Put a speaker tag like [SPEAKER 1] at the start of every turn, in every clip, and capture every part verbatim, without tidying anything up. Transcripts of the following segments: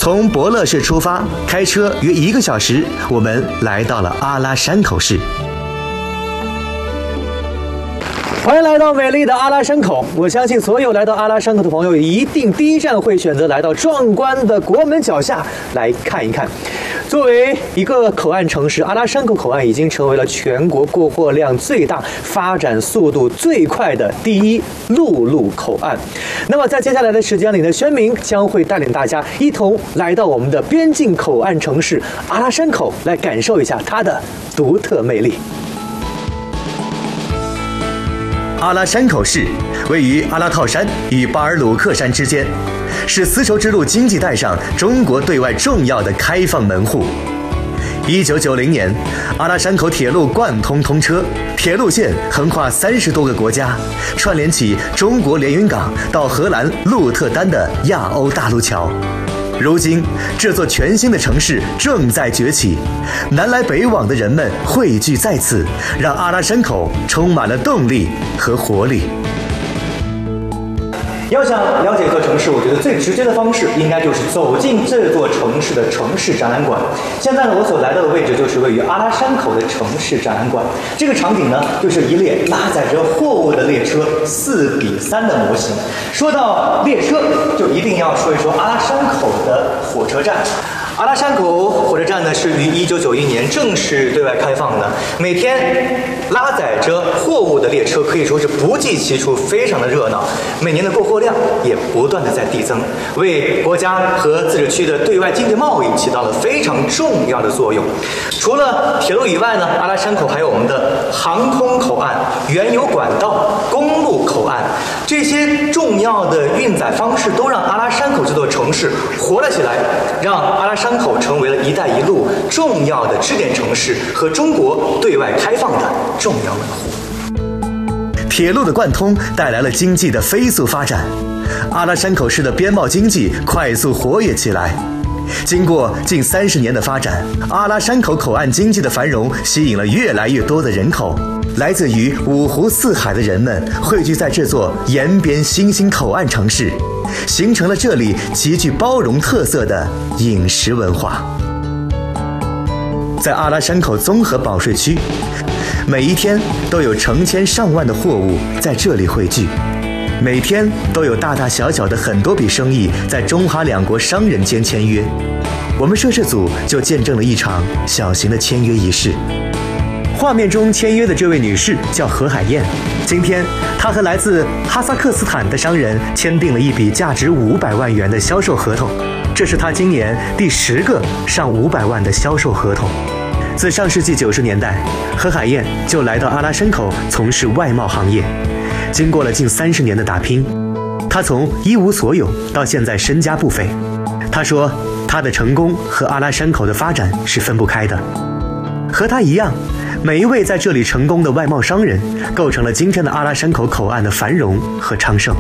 [SPEAKER 1] 从伯乐市出发，开车约一个小时，我们来到了阿拉山口市。欢迎来到美丽的阿拉山口。我相信所有来到阿拉山口的朋友，一定第一站会选择来到壮观的国门脚下来看一看。作为一个口岸城市，阿拉山口口岸已经成为了全国过货量最大、发展速度最快的第一陆路口岸。那么在接下来的时间里呢，宣明将会带领大家一同来到我们的边境口岸城市阿拉山口，来感受一下它的独特魅力。阿拉山口市位于阿拉套山与巴尔鲁克山之间，是丝绸之路经济带上中国对外重要的开放门户。一九九零年，阿拉山口铁路贯通通车，铁路线横跨三十多个国家，串联起中国连云港到荷兰鹿特丹的亚欧大陆桥。如今，这座全新的城市正在崛起，南来北往的人们汇聚在此，让阿拉山口充满了动力和活力。要想了解一座城市，我觉得最直接的方式应该就是走进这座城市的城市展览馆。现在呢，我所来到的位置就是位于阿拉山口的城市展览馆。这个场景呢，就是一列拉载着货物的列车四比三的模型。说到列车，就一定要说一说阿拉山口的火车站。阿拉山口火车站呢，是于一九九一年正式对外开放的。每天拉载着货物的列车可以说是不计其数，非常的热闹。每年的过货量也不断的在递增，为国家和自治区的对外经济贸易起到了非常重要的作用。除了铁路以外呢，阿拉山口还有我们的航空口岸、原油管道、公路口岸，这些重要的运载方式都让阿拉山口这座城市活了起来，让阿拉山口成为了一带一路重要的支点城市和中国对外开放的重要门户。铁路的贯通带来了经济的飞速发展，阿拉山口市的边贸经济快速活跃起来。经过近三十年的发展，阿拉山口口岸经济的繁荣吸引了越来越多的人口。来自于五湖四海的人们汇聚在这座沿边新兴口岸城市，形成了这里极具包容特色的饮食文化。在阿拉山口综合保税区，每一天都有成千上万的货物在这里汇聚，每天都有大大小小的很多笔生意在中哈两国商人间签约。我们摄制组就见证了一场小型的签约仪式。画面中签约的这位女士叫何海燕，今天她和来自哈萨克斯坦的商人签订了一笔价值五百万元的销售合同，这是她今年第十个上五百万的销售合同。自上世纪九十年代，何海燕就来到阿拉山口从事外贸行业，经过了近三十年的打拼，她从一无所有到现在身家不菲。她说，她的成功和阿拉山口的发展是分不开的。和她一样，每一位在这里成功的外贸商人，构成了今天的阿拉山口口岸的繁荣和昌盛。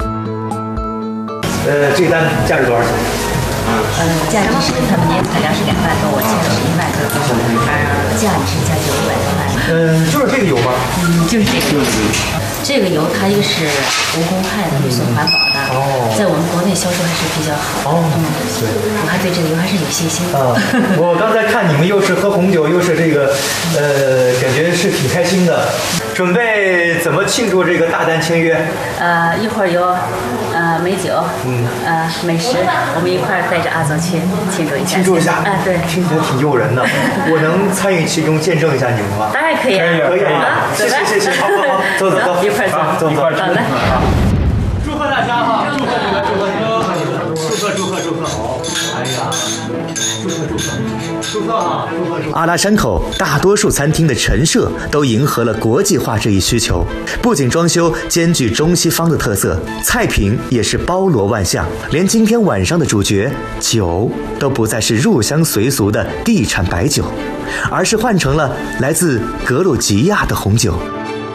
[SPEAKER 1] 呃，这单价值多少钱？
[SPEAKER 2] 呃，价值是他们年材料是两万多，我签的是一万多，呃，价值价值五百多万。
[SPEAKER 1] 嗯，就是这个油吗？
[SPEAKER 2] 嗯，就是这个油。这个油它又是无公害的，又是环保的，哦，在我们国内销售还是比较好。哦，嗯，对，我还对这个油还是有信心的。
[SPEAKER 1] 啊，我刚才看你们又是喝红酒，又是这个，呃，感觉是挺开心的。准备怎么庆祝这个大单签约？
[SPEAKER 2] 呃，一会儿有呃美酒，嗯，呃美食，我们一块儿带着阿总去庆祝一下。
[SPEAKER 1] 庆祝一下，
[SPEAKER 2] 啊，对，
[SPEAKER 1] 听起来挺诱人的。我能参与其中见证一下你们吗？
[SPEAKER 2] 当然可以，
[SPEAKER 1] 可以，可以
[SPEAKER 2] 啊，
[SPEAKER 1] 谢谢谢谢，好好好，走走走，
[SPEAKER 2] 一块儿走，
[SPEAKER 1] 走走，
[SPEAKER 2] 好嘞。
[SPEAKER 1] 祝贺大家哈，祝贺你们，祝贺你们，祝贺祝贺祝贺，好，哎呀，祝贺祝贺。祝贺啊！祝贺祝贺！阿拉山口大多数餐厅的陈设都迎合了国际化这一需求，不仅装修兼具中西方的特色，菜品也是包罗万象，连今天晚上的主角酒都不再是入乡随俗的地产白酒，而是换成了来自格鲁吉亚的红酒。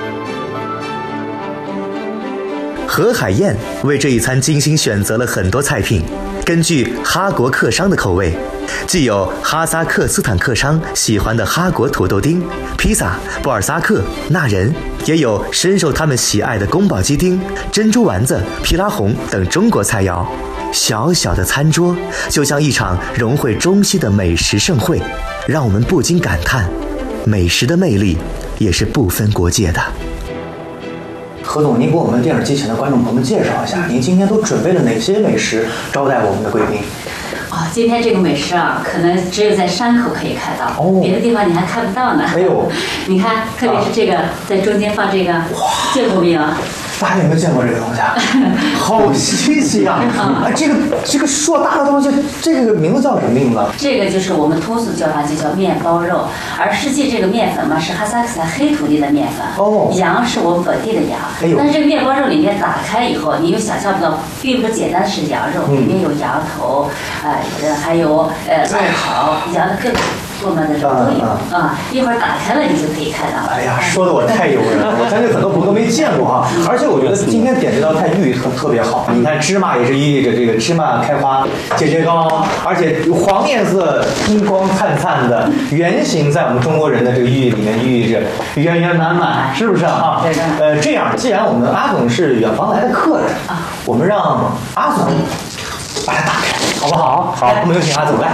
[SPEAKER 1] 何海燕为这一餐精心选择了很多菜品，根据哈国客商的口味，既有哈萨克斯坦客商喜欢的哈国土豆丁、披萨、布尔萨克、纳人，也有深受他们喜爱的宫保鸡丁、珍珠丸子、皮拉红等中国菜肴。 小小的餐桌就像一场融汇中西的美食盛会，让我们不禁感叹，美食的魅力也是不分国界的。何总，您给我们电视机前的观众朋友们介绍一下，您今天都准备了哪些美食招待我们的贵宾？
[SPEAKER 2] 哦，今天这个美食啊，可能只有在山口可以看到，
[SPEAKER 1] 哦、
[SPEAKER 2] 别的地方你还看不到呢。
[SPEAKER 1] 哎呦，
[SPEAKER 2] 你看，特别是这个，啊、在中间放这个，见过没有？
[SPEAKER 1] 大家有没有见过这个东西啊？好稀奇啊！啊，这个这个硕大的东西，这个名字叫什么名字？
[SPEAKER 2] 这个就是我们通俗叫它就叫面包肉，而实际这个面粉嘛是哈萨克斯坦黑土地的面粉。哦。羊是我们本地的羊。哎呦。但是这个面包肉里面打开以后，你又想象不到，并不简单是羊肉，里面有羊头，呃，还有呃肉跑，羊的各种。多么的肉都有啊！一会儿打开了，你就可以看到。
[SPEAKER 1] 哎呀，说的我太诱人了，我相信很多朋友都没见过哈。而且我觉得今天点这道菜寓意特特别好。你看芝麻也是寓意着这个芝麻开花节节高，而且黄颜色金光灿灿的圆形，在我们中国人的这个寓意里面寓意着圆圆满满，是不是啊？
[SPEAKER 2] 对的。
[SPEAKER 1] 呃，这样，既然我们阿总是远房来的客人啊，我们让阿总把它打开，好不好？好，我们有请阿总来。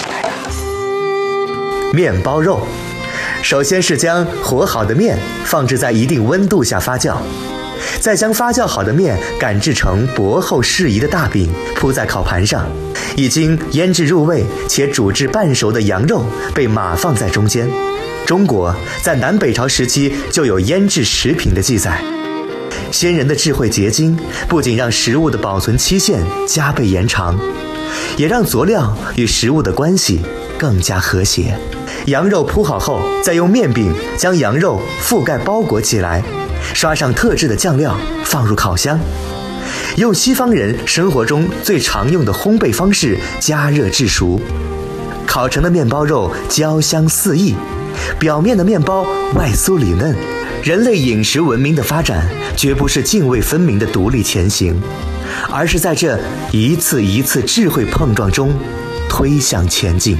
[SPEAKER 1] 面包肉，首先是将和好的面放置在一定温度下发酵，再将发酵好的面擀制成薄厚适宜的大饼，铺在烤盘上。已经腌制入味且煮至半熟的羊肉被码放在中间。中国在南北朝时期就有腌制食品的记载。先人的智慧结晶不仅让食物的保存期限加倍延长，也让佐料与食物的关系更加和谐。羊肉铺好后，再用面饼将羊肉覆盖包裹起来，刷上特制的酱料，放入烤箱。用西方人生活中最常用的烘焙方式加热制熟，烤成的面包肉焦香四溢，表面的面包外酥里嫩。人类饮食文明的发展绝不是泾渭分明的独立前行，而是在这一次一次智慧碰撞中推向前进。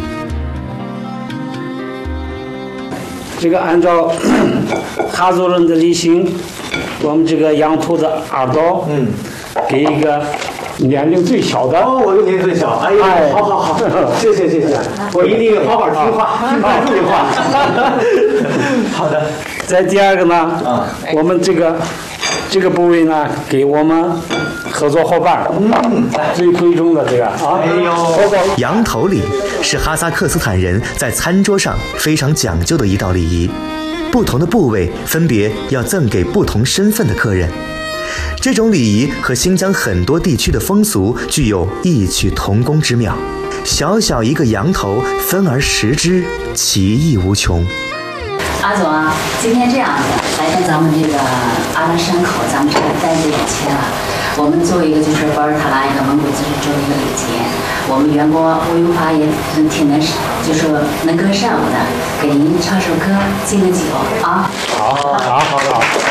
[SPEAKER 3] 这个按照哈族人的例行，我们这个羊头的耳朵，嗯，给一个年龄最小的。
[SPEAKER 1] 哦，我的年龄最小。哎呀，哎好好好，谢谢谢谢，我一定好好听话，听话听话。好的。
[SPEAKER 3] 再第二个呢，啊，我们这个这个部位呢，给我们合作伙伴，嗯，最贵重的这个啊，哎呦，
[SPEAKER 1] 羊头礼是哈萨克斯坦人在餐桌上非常讲究的一道礼仪，不同的部位分别要赠给不同身份的客人。这种礼仪和新疆很多地区的风俗具有异曲同工之妙。小小一个羊头，分而食之，其意无穷。
[SPEAKER 2] 阿总啊，今天这样子，来到咱们这个阿拉山口，咱们这个单子也签了。我们作为一个就是博尔塔拉一个蒙古自治州的一个礼节，我们员工吴永华也挺能，就是能歌善舞的，给您唱首歌，敬个酒啊。
[SPEAKER 3] 好，好，好，好。